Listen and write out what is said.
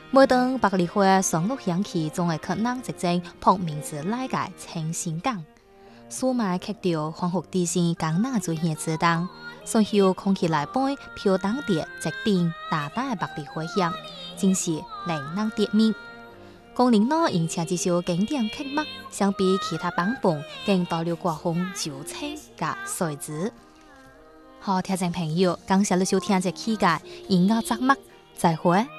每当百里花双鹿响起，总会看人一阵扑名字来个清新感。苏麦客调欢福地线江南最热自当，随后空气来杯飘荡的直顶大大百里花香，真是令人着迷。公领脑迎请这首经典曲目，相比其他版本更多了歌风旧清甲细致。好，听众朋友，感谢你收听这期嘅音乐节目，再会。